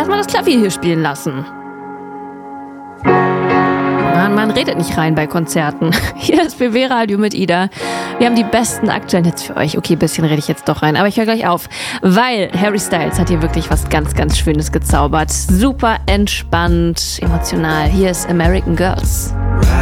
mal das Klavier hier spielen lassen. Man redet nicht rein bei Konzerten. Hier ist BW Radio mit Ida. Wir haben die besten aktuellen Hits für euch. Okay, ein bisschen rede ich jetzt doch rein, aber ich höre gleich auf, weil Harry Styles hat hier wirklich was ganz, ganz Schönes gezaubert. Super entspannt, emotional. Hier ist American Girls.